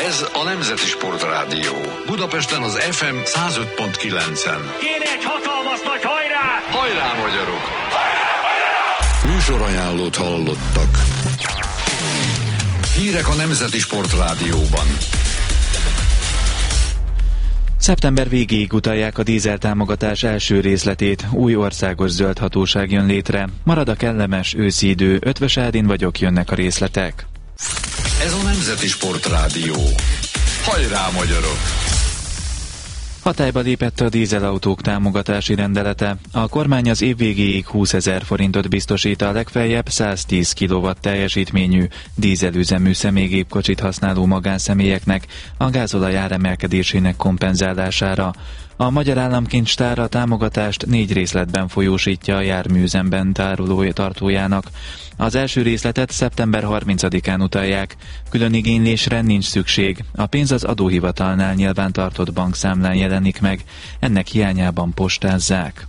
Ez a Nemzeti Sportrádió. Budapesten az FM 105.9-en. Kéne egy hatalmas nagy hajrá! Hajrá, magyarok! Hajrá! Műsorajánlót hallottak. Hírek a Nemzeti Sportrádióban. Szeptember végéig utalják a dízeltámogatás első részletét, új országos zöld hatóság jön létre. Marad a kellemes őszi idő, Ötvös Ádin vagyok, jönnek a részletek. Ez a Nemzeti Sportrádió. Hajrá, magyarok! Hatályba lépett a dízelautók támogatási rendelete. A kormány az év végéig 20 000 forintot biztosít a legfeljebb 110 kW teljesítményű dízelüzemű személygépkocsit használó magánszemélyeknek a gázolaj áremelkedésének kompenzálására. A Magyar Államkincstár a támogatást 4 részletben folyósítja a járműüzemben tároló tartójának. Az első részletet szeptember 30-án utalják. Külön igénylésre nincs szükség. A pénz az adóhivatalnál nyilvántartott bankszámlán jelenik meg. Ennek hiányában postázzák.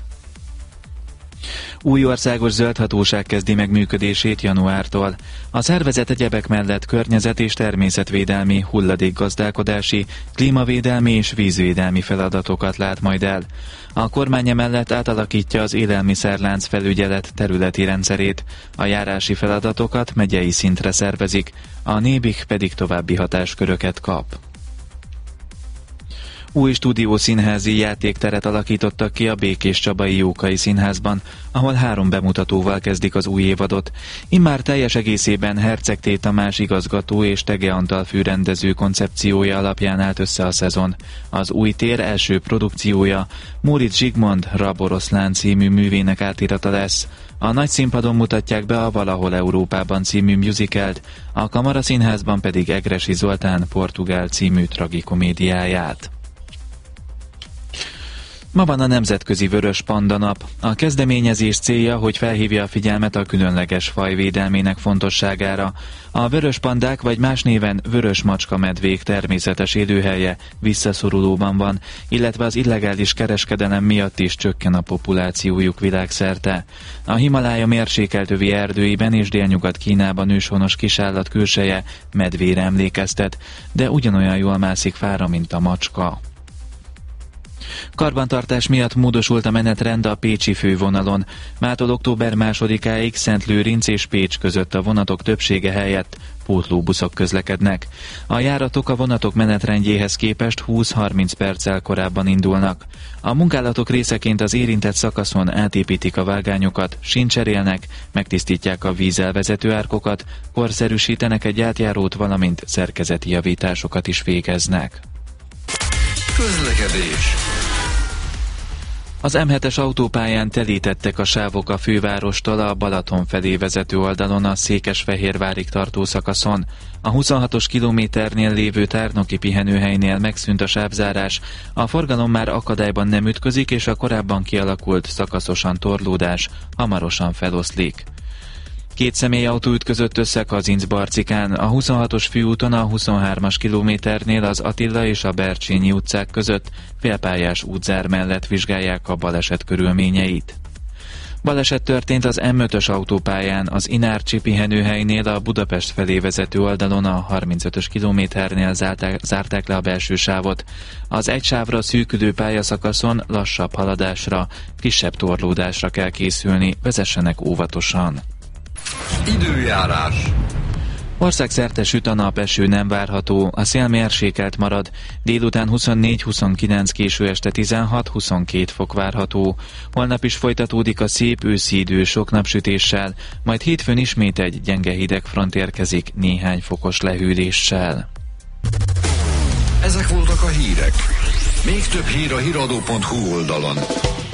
Új országos zöld hatóság kezdi meg működését januártól. A szervezet egyebek mellett környezet- és természetvédelmi, hulladékgazdálkodási, klímavédelmi és vízvédelmi feladatokat lát majd el. A kormány emellett átalakítja az élelmiszerlánc felügyelet területi rendszerét, a járási feladatokat megyei szintre szervezik, a NÉBIK pedig további hatásköröket kap. Új stúdiószínházi játékteret alakítottak ki a Békéscsabai Jókai Színházban, ahol 3 bemutatóval kezdik az új évadot. Immár teljes egészében Herceg T. Tamás igazgató és Tege Antal főrendező koncepciója alapján állt össze a szezon. Az új tér első produkciója Móricz Zsigmond Raboroszlán című művének átirata lesz. A nagy színpadon mutatják be a Valahol Európában című musicalt, a Kamaraszínházban pedig Egressy Zoltán Portugál című tragikomédiáját. Ma van a Nemzetközi Vörös Panda Nap. A kezdeményezés célja, hogy felhívja a figyelmet a különleges faj védelmének fontosságára. A vörös pandák, vagy más néven vörös macska-medvék természetes élőhelye visszaszorulóban van, illetve az illegális kereskedelem miatt is csökken a populációjuk világszerte. A Himalája mérsékelt övi erdőiben és Délnyugat-Kínában őshonos kisállat külseje medvére emlékeztet, de ugyanolyan jól mászik fára, mint a macska. Karbantartás miatt módosult a menetrend a pécsi fővonalon. Mától október 2-áig Szentlőrinc és Pécs között a vonatok többsége helyett pótlóbuszok közlekednek. A járatok a vonatok menetrendjéhez képest 20-30 perccel korábban indulnak. A munkálatok részeként az érintett szakaszon átépítik a vágányokat, síncserélnek, megtisztítják a vízelvezető árkokat, korszerűsítenek egy átjárót, valamint szerkezeti javításokat is végeznek. Közlekedés. Az M7-es autópályán telítettek a sávok a fővárostól a Balaton felé vezető oldalon a Székesfehérvárig tartó szakaszon. A 26-os kilométernél lévő tárnoki pihenőhelynél megszűnt a sávzárás, a forgalom már akadályban nem ütközik, és a korábban kialakult szakaszosan torlódás hamarosan feloszlik. 2 személyautó ütközött össze Kazincbarcikán, a 26-os főúton a 23-as kilométernél az Attila és a Bercsényi utcák között félpályás útzár mellett vizsgálják a baleset körülményeit. Baleset történt az M5-ös autópályán, az Inárcsi pihenőhelynél a Budapest felé vezető oldalon a 35-ös kilométernél zárták le a belső sávot. Az egy sávra szűkülő pályaszakaszon lassabb haladásra, kisebb torlódásra kell készülni, vezessenek óvatosan. Időjárás. Országszerte süt a nap, eső nem várható, a szél mérsékelt marad, délután 24-29, késő este 16-22 fok várható. Holnap is folytatódik a szép őszi idő sok napsütéssel, majd hétfőn ismét egy gyenge hidegfront érkezik néhány fokos lehűléssel. Ezek voltak a hírek. Még több hír a hiradó.hu oldalon.